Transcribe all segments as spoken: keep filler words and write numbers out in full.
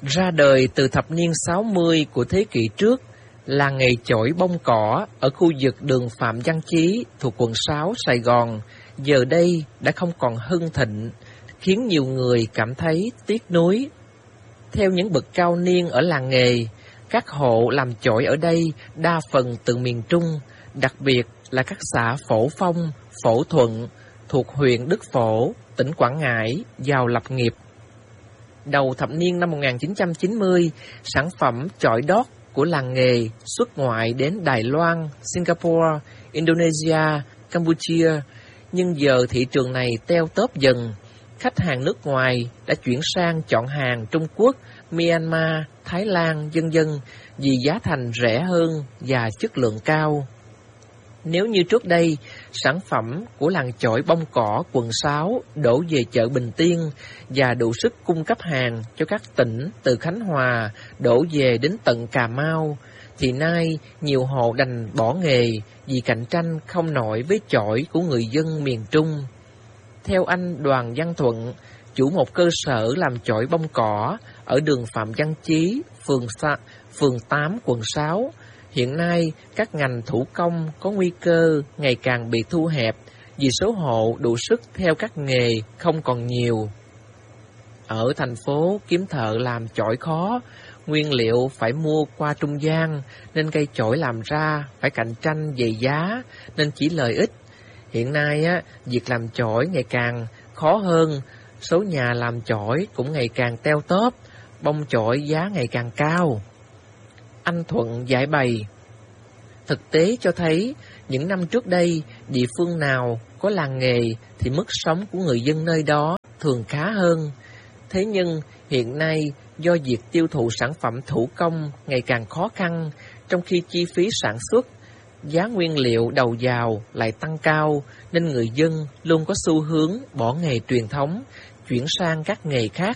Ra đời từ thập niên sáu mươi của thế kỷ trước, làng nghề chổi bông cỏ ở khu vực đường Phạm Văn Chí thuộc quận sáu Sài Gòn giờ đây đã không còn hưng thịnh, khiến nhiều người cảm thấy tiếc nuối. Theo những bậc cao niên ở làng nghề, các hộ làm chổi ở đây đa phần từ miền Trung, đặc biệt là các xã Phổ Phong, Phổ Thuận thuộc huyện Đức Phổ, tỉnh Quảng Ngãi vào lập nghiệp. Đầu thập niên năm một nghìn chín trăm chín mươi, sản phẩm chổi đót của làng nghề xuất ngoại đến Đài Loan, Singapore, Indonesia, Campuchia, nhưng giờ thị trường này teo tóp dần. Khách hàng nước ngoài đã chuyển sang chọn hàng Trung Quốc, Myanmar, Thái Lan, vân vân vì giá thành rẻ hơn và chất lượng cao. Nếu như trước đây, sản phẩm của làng chổi bông cỏ quận sáu đổ về chợ Bình Tiên và đủ sức cung cấp hàng cho các tỉnh từ Khánh Hòa đổ về đến tận Cà Mau, thì nay nhiều hộ đành bỏ nghề vì cạnh tranh không nổi với chổi của người dân miền Trung. Theo anh Đoàn Văn Thuận, chủ một cơ sở làm chổi bông cỏ ở đường Phạm Văn Chí, phường, phường tám, quận sáu, hiện nay các ngành thủ công có nguy cơ ngày càng bị thu hẹp vì số hộ đủ sức theo các nghề không còn nhiều. Ở thành phố kiếm thợ làm chổi khó, nguyên liệu phải mua qua trung gian, nên cây chổi làm ra phải cạnh tranh về giá, nên chỉ lợi ích. Hiện nay á, việc làm chổi ngày càng khó hơn, số nhà làm chổi cũng ngày càng teo tóp, bông chổi giá ngày càng cao. Anh Thuận giải bày, thực tế cho thấy những năm trước đây, địa phương nào có làng nghề thì mức sống của người dân nơi đó thường khá hơn. Thế nhưng hiện nay do việc tiêu thụ sản phẩm thủ công ngày càng khó khăn, trong khi chi phí sản xuất, giá nguyên liệu đầu vào lại tăng cao, nên người dân luôn có xu hướng bỏ nghề truyền thống, chuyển sang các nghề khác.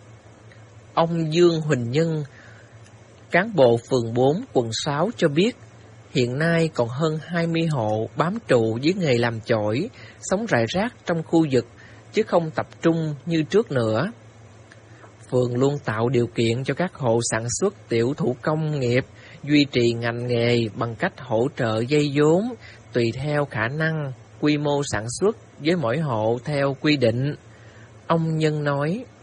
Ông Dương Huỳnh Nhân, cán bộ phường bốn, quận sáu cho biết, hiện nay còn hơn hai mươi hộ bám trụ với nghề làm chổi, sống rải rác trong khu vực, chứ không tập trung như trước nữa. Phường luôn tạo điều kiện cho các hộ sản xuất tiểu thủ công nghiệp duy trì ngành nghề bằng cách hỗ trợ dây vốn tùy theo khả năng, quy mô sản xuất với mỗi hộ theo quy định. Ông Nhân nói,